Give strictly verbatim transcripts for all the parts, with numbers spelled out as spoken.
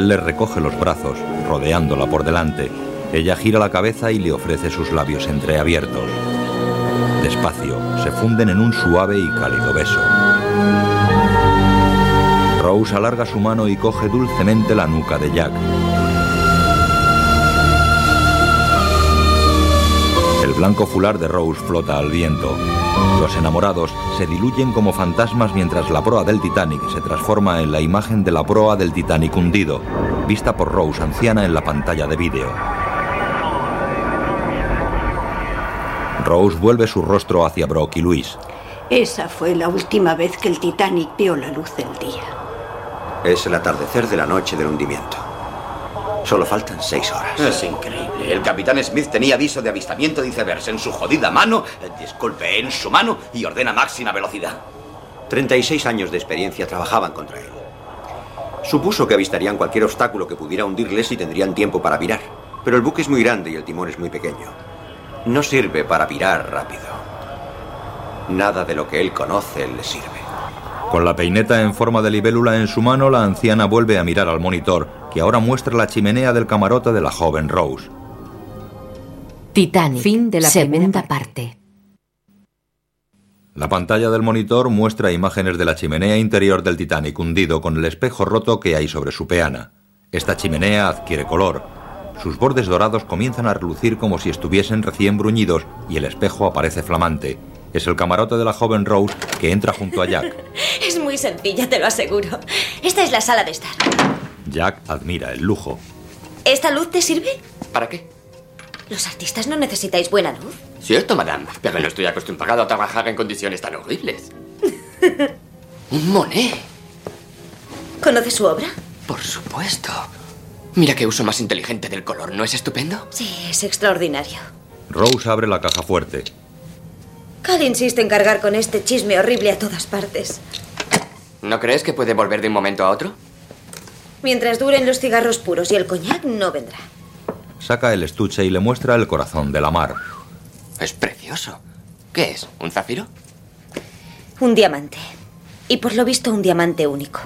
Él le recoge los brazos, rodeándola por delante. Ella gira la cabeza y le ofrece sus labios entreabiertos. Despacio, se funden en un suave y cálido beso. Rose alarga su mano y coge dulcemente la nuca de Jack. El blanco fular de Rose flota al viento. Los enamorados se diluyen como fantasmas mientras la proa del Titanic se transforma en la imagen de la proa del Titanic hundido, vista por Rose anciana en la pantalla de vídeo. Rose vuelve su rostro hacia Brock y Luis. Esa fue la última vez que el Titanic vio la luz del día. Es el atardecer de la noche del hundimiento. Solo faltan seis horas. Es increíble. El capitán Smith tenía aviso de avistamiento de icebergs en su jodida mano, eh, disculpe, en su mano, y ordena máxima velocidad. treinta y seis años de experiencia trabajaban contra él. Supuso que avistarían cualquier obstáculo que pudiera hundirles y tendrían tiempo para virar. Pero el buque es muy grande y el timón es muy pequeño. No sirve para virar rápido. Nada de lo que él conoce le sirve. Con la peineta en forma de libélula en su mano, la anciana vuelve a mirar al monitor, que ahora muestra la chimenea del camarote de la joven Rose. Titanic, fin de la segunda parte. La pantalla del monitor muestra imágenes de la chimenea interior del Titanic hundido con el espejo roto que hay sobre su peana. Esta chimenea adquiere color. Sus bordes dorados comienzan a relucir como si estuviesen recién bruñidos y el espejo aparece flamante. Es el camarote de la joven Rose que entra junto a Jack. Es muy sencilla, te lo aseguro. Esta es la sala de estar. Jack admira el lujo. ¿Esta luz te sirve? ¿Para qué? ¿Los artistas no necesitáis buena luz? Cierto, madame, pero no estoy acostumbrado a trabajar en condiciones tan horribles. Un Monet. ¿Conoces su obra? Por supuesto. Mira qué uso más inteligente del color, ¿no es estupendo? Sí, es extraordinario. Rose abre la caja fuerte. Cal insiste en cargar con este chisme horrible a todas partes. ¿No crees que puede volver de un momento a otro? Mientras duren los cigarros puros y el coñac, no vendrá. Saca el estuche y le muestra el corazón de la mar. Es precioso. ¿Qué es? ¿Un zafiro? Un diamante. Y por lo visto un diamante único.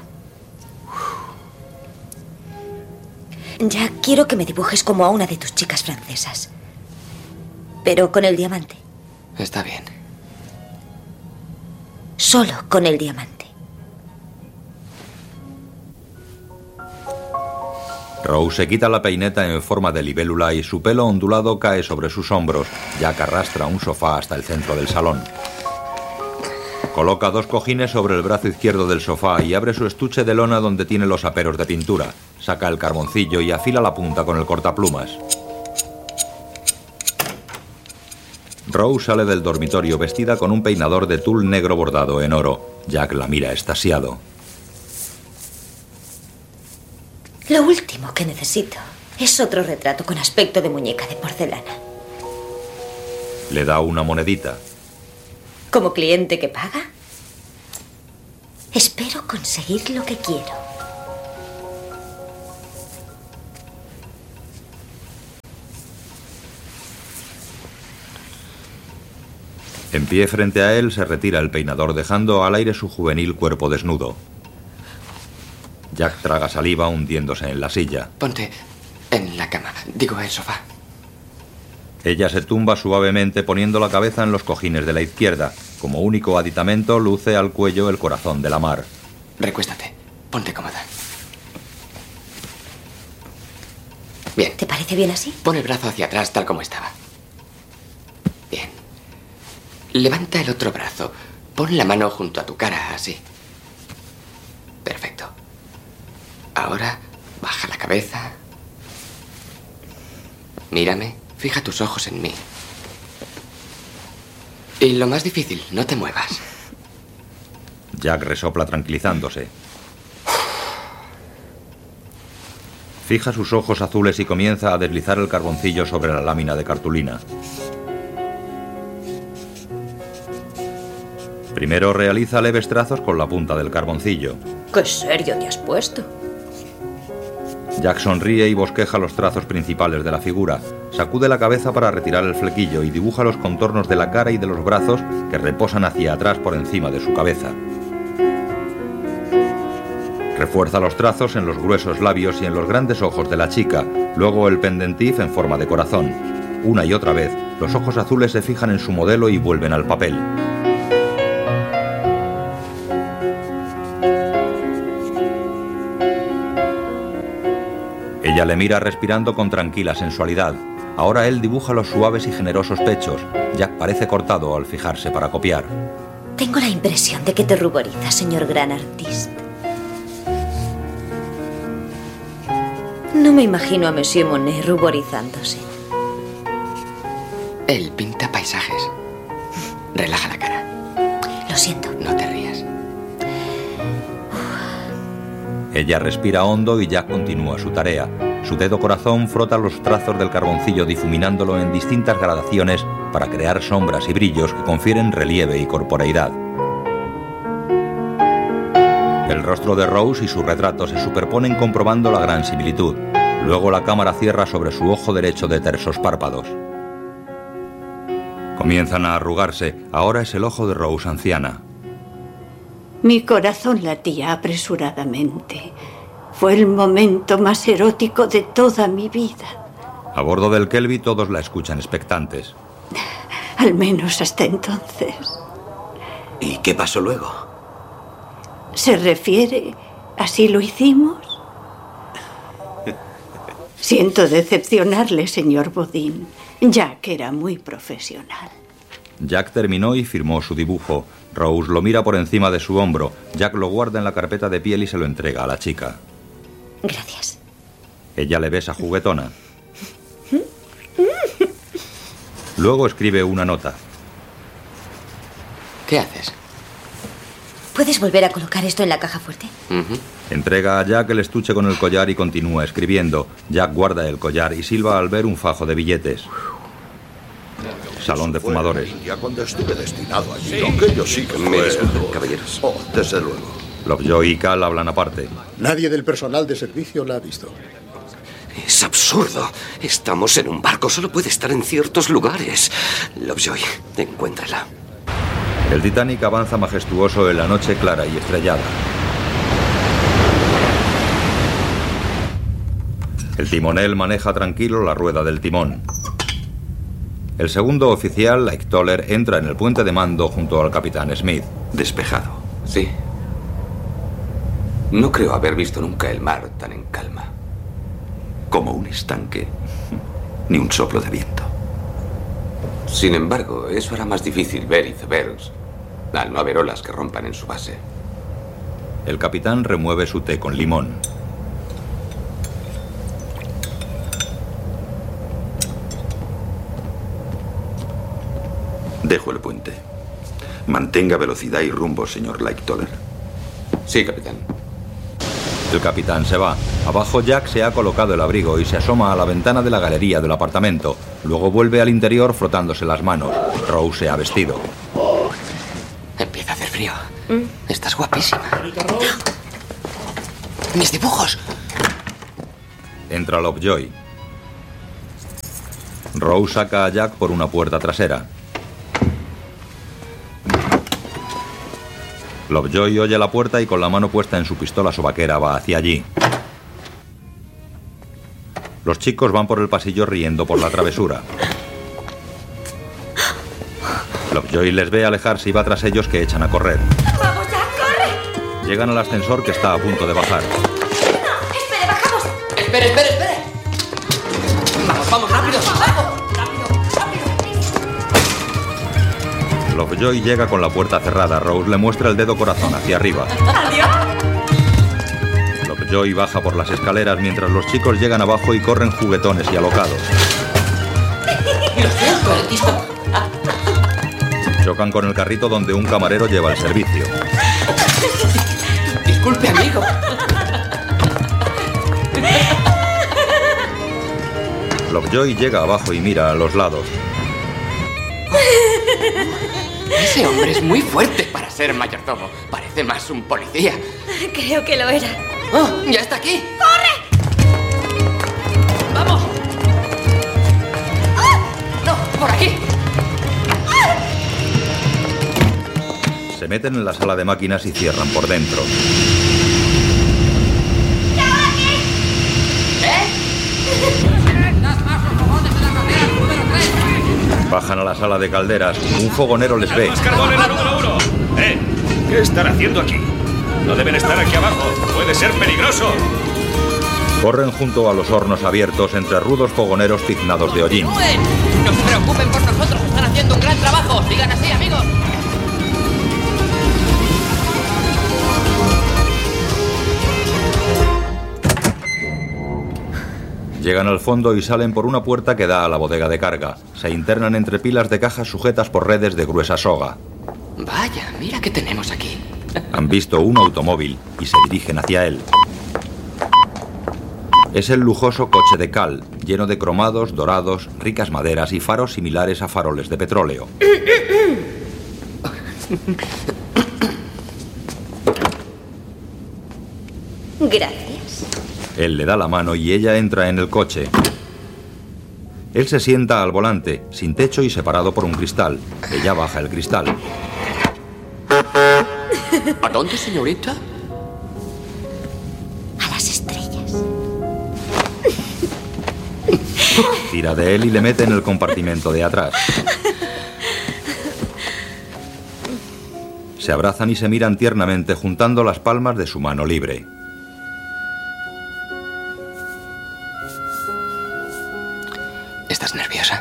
Ya quiero que me dibujes como a una de tus chicas francesas. Pero con el diamante. Está bien. Solo con el diamante. Rose se quita la peineta en forma de libélula y su pelo ondulado cae sobre sus hombros. Jack arrastra un sofá hasta el centro del salón. Coloca dos cojines sobre el brazo izquierdo del sofá y abre su estuche de lona donde tiene los aperos de pintura. Saca el carboncillo y afila la punta con el cortaplumas. Rose sale del dormitorio vestida con un peinador de tul negro bordado en oro. Jack la mira extasiado. Lo último que necesito es otro retrato con aspecto de muñeca de porcelana. Le da una monedita. ¿Como cliente que paga? Espero conseguir lo que quiero. En pie frente a él se retira el peinador dejando al aire su juvenil cuerpo desnudo. Jack traga saliva hundiéndose en la silla. Ponte en la cama, digo, el sofá. Ella se tumba suavemente poniendo la cabeza en los cojines de la izquierda. Como único aditamento luce al cuello el corazón de la mar. Recuéstate, ponte cómoda. Bien. ¿Te parece bien así? Pon el brazo hacia atrás tal como estaba. Bien. Levanta el otro brazo. Pon la mano junto a tu cara, así. Perfecto. Ahora, baja la cabeza. Mírame. Fija tus ojos en mí. Y lo más difícil, no te muevas. Jack resopla tranquilizándose. Fija sus ojos azules y comienza a deslizar el carboncillo sobre la lámina de cartulina. Primero realiza leves trazos con la punta del carboncillo. ¡Qué serio te has puesto! Jack sonríe y bosqueja los trazos principales de la figura. Sacude la cabeza para retirar el flequillo y dibuja los contornos de la cara y de los brazos que reposan hacia atrás por encima de su cabeza. Refuerza los trazos en los gruesos labios y en los grandes ojos de la chica, luego el pendentif en forma de corazón. Una y otra vez, los ojos azules se fijan en su modelo y vuelven al papel. Ella le mira respirando con tranquila sensualidad. Ahora él dibuja los suaves y generosos pechos. Jack parece cortado al fijarse para copiar. Tengo la impresión de que te ruboriza, señor gran artista. No me imagino a Monsieur Monet ruborizándose. Él pinta paisajes. Relaja la cara. Lo siento. No te rías. Ella respira hondo y Jack continúa su tarea. Su dedo corazón frota los trazos del carboncillo difuminándolo en distintas gradaciones para crear sombras y brillos que confieren relieve y corporeidad. El rostro de Rose y su retrato se superponen comprobando la gran similitud. Luego la cámara cierra sobre su ojo derecho de tersos párpados. Comienzan a arrugarse. Ahora es el ojo de Rose anciana. Mi corazón latía apresuradamente. Fue el momento más erótico de toda mi vida. A bordo del Kelvy todos la escuchan expectantes. Al menos hasta entonces. ¿Y qué pasó luego? ¿Se refiere? ¿Así lo hicimos? Siento decepcionarle, señor Bodin. Jack era muy profesional. Jack terminó y firmó su dibujo. Rose lo mira por encima de su hombro. Jack lo guarda en la carpeta de piel y se lo entrega a la chica. Gracias. Ella le besa juguetona. Luego escribe una nota. ¿Qué haces? ¿Puedes volver a colocar esto en la caja fuerte? Uh-huh. Entrega a Jack el estuche con el collar y continúa escribiendo. Jack guarda el collar y silba al ver un fajo de billetes. Salón de fumadores. Cuando estuve destinado allí, aquello sí que Me fue... disculpen, caballeros. Oh, desde luego. Lovejoy y Cal hablan aparte. Nadie del personal de servicio la ha visto. Es absurdo. Estamos en un barco. Solo puede estar en ciertos lugares. Lovejoy, encuéntrala. El Titanic avanza majestuoso en la noche clara y estrellada. El timonel maneja tranquilo la rueda del timón. El segundo oficial, Lightoller, entra en el puente de mando junto al capitán Smith. Despejado. Sí. No creo haber visto nunca el mar tan en calma. Como un estanque. Ni un soplo de viento. Sin embargo, eso hará más difícil ver icebergs al no haber olas que rompan en su base. El capitán remueve su té con limón. Dejo el puente. Mantenga velocidad y rumbo, señor Lightoller. Sí, capitán. El capitán se va. Abajo Jack se ha colocado el abrigo y se asoma a la ventana de la galería del apartamento. Luego vuelve al interior frotándose las manos. Rose se ha vestido. Empieza a hacer frío. ¿Mm? Estás guapísima. ¡Mis dibujos! Entra Lovejoy. Rose saca a Jack por una puerta trasera. Lovejoy oye la puerta y con la mano puesta en su pistola sobaquera va hacia allí. Los chicos van por el pasillo riendo por la travesura. Lovejoy les ve alejarse y va tras ellos que echan a correr. ¡Vamos ya, corre! Llegan al ascensor que está a punto de bajar. ¡No! ¡Espere, bajamos! ¡Espere, espere, espere! ¡Vamos, vamos, rápido! ¡Vamos! Lovejoy llega con la puerta cerrada. Rose le muestra el dedo corazón hacia arriba. ¡Adiós! Lovejoy baja por las escaleras mientras los chicos llegan abajo y corren juguetones y alocados. ¡Lo siento, artista! Chocan con el carrito donde un camarero lleva el servicio. Disculpe, amigo. Lovejoy llega abajo y mira a los lados. Ese hombre es muy fuerte para ser mayordomo. Parece más un policía. Creo que lo era. ¡Oh, ya está aquí! ¡Corre! ¡Vamos! ¡Ah! ¡No, por aquí! Se meten en la sala de máquinas y cierran por dentro. sala de calderas. Un fogonero les ve. ¡Más carbón en la número uno! ¡Eh! ¿Qué están haciendo aquí? No deben estar aquí abajo. Puede ser peligroso. Corren junto a los hornos abiertos entre rudos fogoneros tiznados de hollín. ¡Continúen! ¡No se preocupen por nosotros! ¡Están haciendo un gran trabajo! ¡Sigan así, amigos! Llegan al fondo y salen por una puerta que da a la bodega de carga. Se internan entre pilas de cajas sujetas por redes de gruesa soga. Vaya, mira qué tenemos aquí. Han visto un automóvil y se dirigen hacia él. Es el lujoso coche de cal, lleno de cromados, dorados, ricas maderas y faros similares a faroles de petróleo. Gracias. Él le da la mano y ella entra en el coche. Él se sienta al volante, sin techo y separado por un cristal. Ella baja el cristal. ¿A dónde, señorita? A las estrellas. Tira de él y le mete en el compartimento de atrás. Se abrazan y se miran tiernamente juntando las palmas de su mano libre. ¿Estás nerviosa?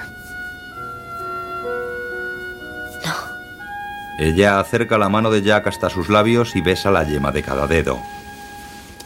No. Ella acerca la mano de Jack hasta sus labios y besa la yema de cada dedo.